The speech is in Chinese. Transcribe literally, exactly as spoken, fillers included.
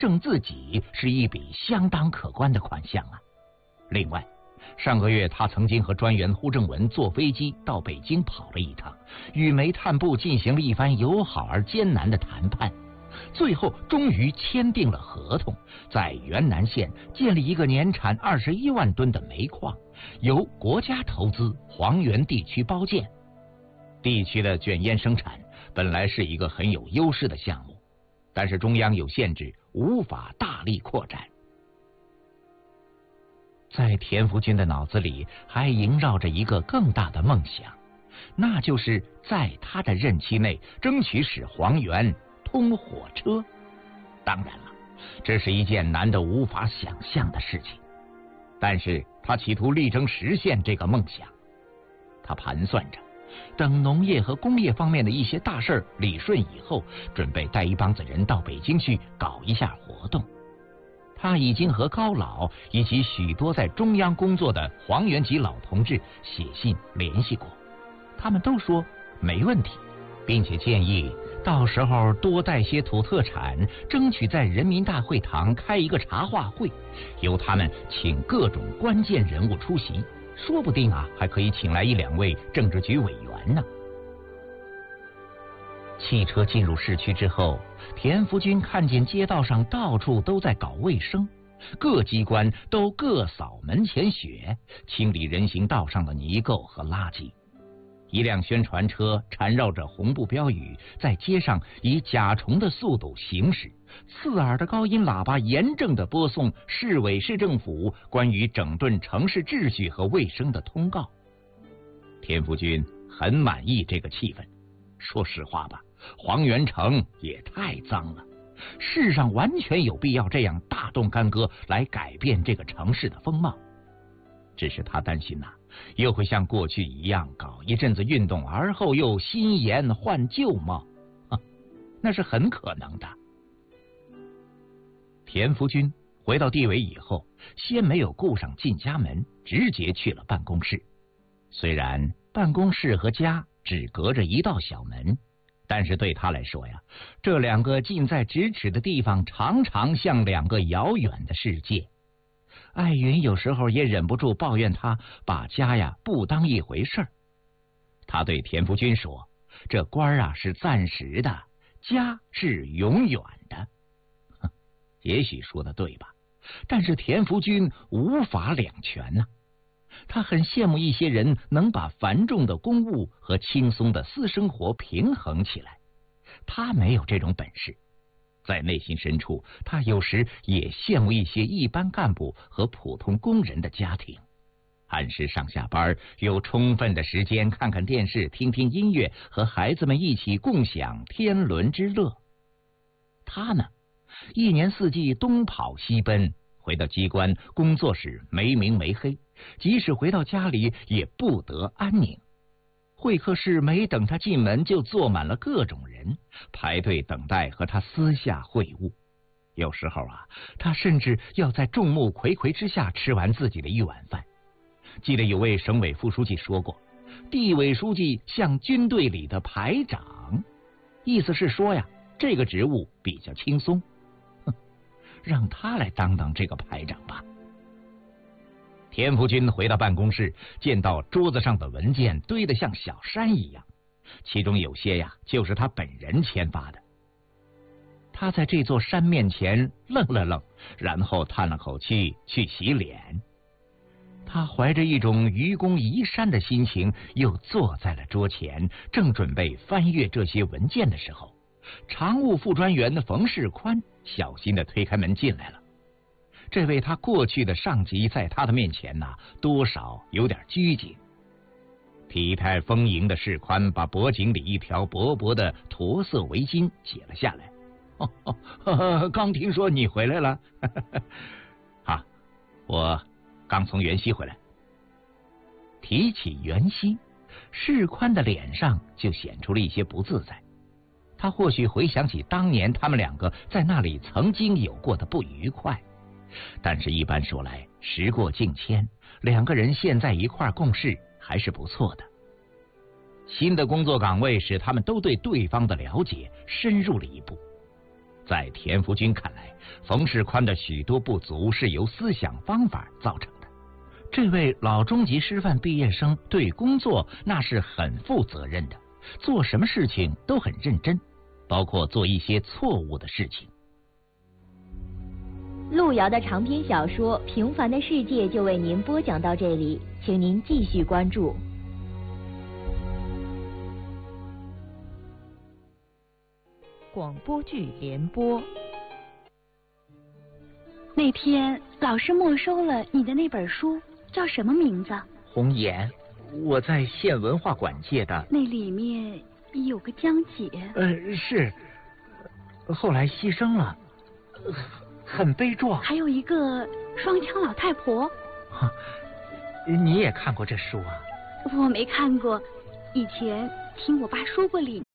挣自己是一笔相当可观的款项啊。另外，上个月他曾经和专员胡正文坐飞机到北京跑了一趟，与煤炭部进行了一番友好而艰难的谈判，最后终于签订了合同，在原南县建立一个年产二十一万吨的煤矿，由国家投资，黄原地区包建。地区的卷烟生产本来是一个很有优势的项目，但是中央有限制，无法大力扩展。在田福军的脑子里还萦绕着一个更大的梦想，那就是在他的任期内争取使黄原通火车。当然了，这是一件难得无法想象的事情，但是他企图力争实现这个梦想。他盘算着，等农业和工业方面的一些大事理顺以后，准备带一帮子人到北京去搞一下活动。他已经和高老以及许多在中央工作的黄原籍老同志写信联系过，他们都说没问题，并且建议到时候多带些土特产，争取在人民大会堂开一个茶话会，由他们请各种关键人物出席，说不定啊还可以请来一两位政治局委员呢。汽车进入市区之后，田福军看见街道上到处都在搞卫生，各机关都各扫门前雪，清理人行道上的泥垢和垃圾。一辆宣传车缠绕着红布标语，在街上以甲虫的速度行驶，刺耳的高音喇叭严正地播送市委市政府关于整顿城市秩序和卫生的通告。田福军很满意这个气氛。说实话吧，黄原城也太脏了，世上完全有必要这样大动干戈来改变这个城市的风貌。只是他担心呐、啊，又会像过去一样搞一阵子运动，而后又新颜换旧貌，啊，那是很可能的。田福军回到地委以后，先没有顾上进家门，直接去了办公室。虽然办公室和家只隔着一道小门，但是对他来说呀，这两个近在咫尺的地方常常像两个遥远的世界。艾云有时候也忍不住抱怨他把家呀不当一回事儿。他对田福军说，这官啊是暂时的，家是永远的。也许说的对吧，但是田福军无法两全呢、啊。他很羡慕一些人能把繁重的公务和轻松的私生活平衡起来，他没有这种本事。在内心深处，他有时也羡慕一些一般干部和普通工人的家庭，按时上下班，有充分的时间看看电视，听听音乐，和孩子们一起共享天伦之乐。他呢，一年四季东跑西奔，回到机关工作时没明没黑，即使回到家里也不得安宁。会客室没等他进门就坐满了各种人，排队等待和他私下会晤。有时候啊，他甚至要在众目睽睽之下吃完自己的一碗饭。记得有位省委副书记说过，地委书记像军队里的排长，意思是说呀，这个职务比较轻松。哼，让他来当当这个排长吧。田福军回到办公室，见到桌子上的文件堆得像小山一样，其中有些呀就是他本人签发的。他在这座山面前愣了愣，然后叹了口气去洗脸。他怀着一种愚公移山的心情，又坐在了桌前，正准备翻阅这些文件的时候，常务副专员冯世宽小心地推开门进来了。这位他过去的上级在他的面前呐、啊，多少有点拘谨。体态丰盈的世宽把脖颈里一条薄薄的驼色围巾解了下来。哦哦呵呵，刚听说你回来了。啊，我刚从袁西回来。提起袁西，世宽的脸上就显出了一些不自在。他或许回想起当年他们两个在那里曾经有过的不愉快。但是一般说来，时过境迁，两个人现在一块共事还是不错的。新的工作岗位使他们都对对方的了解深入了一步。 在田福军看来，冯世宽的许多不足是由思想方法造成的。这位老中级师范毕业生对工作那是很负责任的，做什么事情都很认真，包括做一些错误的事情。 路遥的长篇小说《平凡的世界》就为您播讲到这里，请您继续关注。 广播剧联播。 那天老师没收了你的那本书，叫什么名字？ 红岩，我在县文化馆借的。 那里面有个江姐。 呃，是，后来牺牲了，很悲壮。 还有一个双枪老太婆。 你也看过这书啊？ 我没看过，以前听我爸说过里